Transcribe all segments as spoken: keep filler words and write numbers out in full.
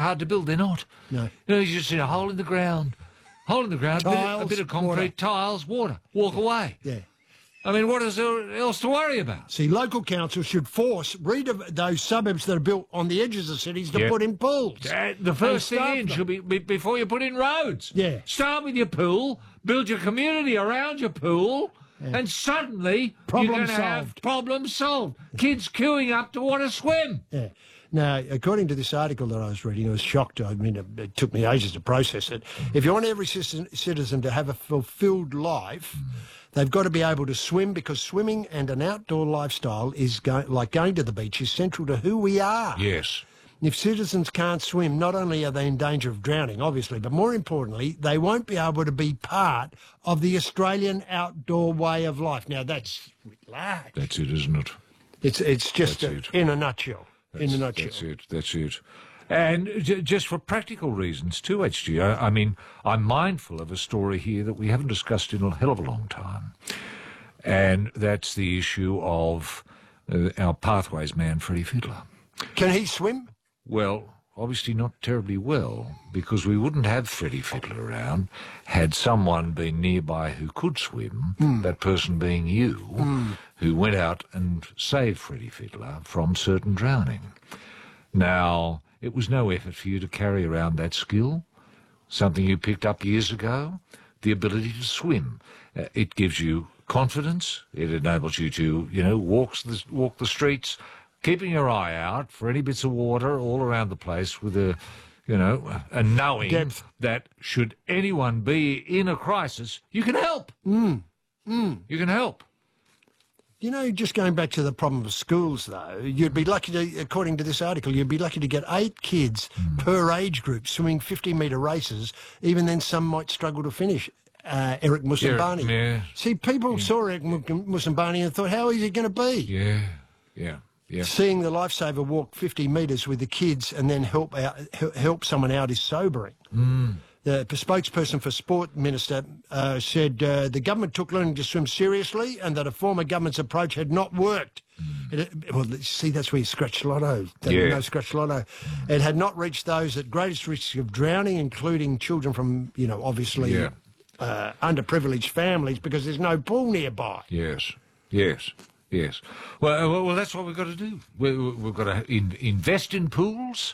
hard to build. They're not. No. You know, you just see a hole in the ground, hole in the ground, a bit, Tiles, a bit of concrete, water. tiles, water. Walk away. Yeah. I mean, what is there else to worry about? See, local councils should force read of those suburbs that are built on the edges of cities to Yeah. put in pools. Uh, the first And thing start in them. should be, be before you put in roads. Yeah. Start with your pool, build your community around your pool, and suddenly Problem you're going to have solved. problems solved. Kids queuing up to want to swim. Yeah. Now, according to this article that I was reading, I was shocked. I mean, it, it took me ages to process it. If you want every citizen, citizen to have a fulfilled life, they've got to be able to swim, because swimming and an outdoor lifestyle is go like going to the beach is central to who we are. Yes. If citizens can't swim, not only are they in danger of drowning, obviously, but more importantly, they won't be able to be part of the Australian outdoor way of life. Now, that's large. That's it, isn't it? It's, it's just That's a, it. in a nutshell. That's, in a nutshell. That's it. That's it. And j just for practical reasons too, H G, I, I mean, I'm mindful of a story here that we haven't discussed in a hell of a long time. And that's the issue of uh, our Pathways man, Freddie Fiddler. Can he swim? Well, obviously not terribly well, because we wouldn't have Freddie Fiddler around had someone been nearby who could swim, Mm. that person being you, Mm. who went out and saved Freddie Fiddler from certain drowning. Now, it was no effort for you to carry around that skill, something you picked up years ago, the ability to swim. Uh, it gives you confidence. It enables you to, you know, walk the, walk the streets, keeping your eye out for any bits of water all around the place with a, you know, a knowing Depth. that should anyone be in a crisis, you can help. Mm. Mm. You can help. You know, just going back to the problem of schools, though, you'd be lucky to, according to this article, you'd be lucky to get eight kids Mm. per age group swimming fifty-metre races. Even then, some might struggle to finish. Uh, Eric Musambani. Yeah. See, people saw Eric Mu- Musambani and thought, how is he going to be? Yeah, yeah, yeah. Seeing the lifesaver walk fifty metres with the kids and then help out, he- help someone out is sobering. Mm. The spokesperson for Sport Minister uh, said uh, the government took learning to swim seriously and that a former government's approach had not worked. Mm. It, well, see, that's where you scratch lotto. Yeah. No scratch lotto. It had not reached those at greatest risk of drowning, including children from, you know, obviously Yeah. uh, underprivileged families, because there's no pool nearby. Yes, yes, yes. Well, well, well that's what we've got to do. We, we- we've got to in, invest in pools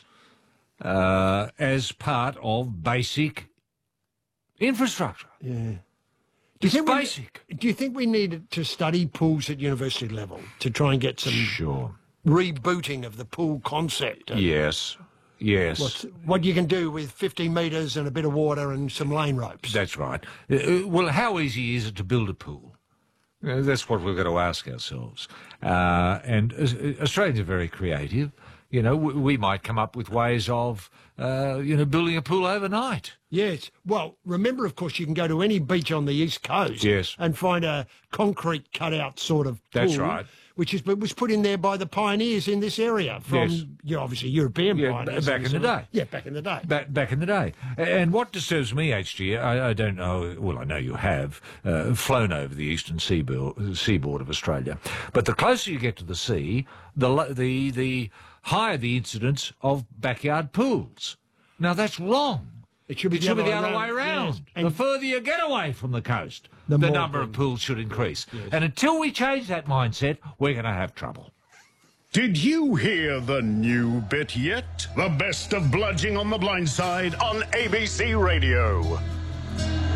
uh, as part of basic infrastructure. Yeah. Do you It's think we- basic. do you think we need to study pools at university level to try and get some Sure. rebooting of the pool concept? and Yes, yes. What's, what you can do with fifty metres and a bit of water and some lane ropes? That's right. Uh, uh, well, how easy is it to build a pool? Uh, that's what we've got to ask ourselves. Uh, and uh, Australians are very creative. You know, we, we might come up with ways of, uh, you know, building a pool overnight. Yes. Well, remember, of course, you can go to any beach on the East Coast Yes. and find a concrete cutout sort of pool. That's right. Which is, was put in there by the pioneers in this area from, Yes. you know, obviously European Yeah, pioneers. back in the day. Yeah, back in the day. Back, back in the day. And what disturbs me, H G, I, I don't know, well, I know you have uh, flown over the eastern seaboard, seaboard of Australia, but the closer you get to the sea, the, lo- the, the higher the incidence of backyard pools. Now, that's wrong. It should be It the should be other the way other way around, around. yes. And- The further you get away from the coast, The the, more number of pools. pools should increase. And until we change that mindset, we're going to have trouble. Did you hear the new bit yet? The best of Bludging on the Blind Side on A B C Radio.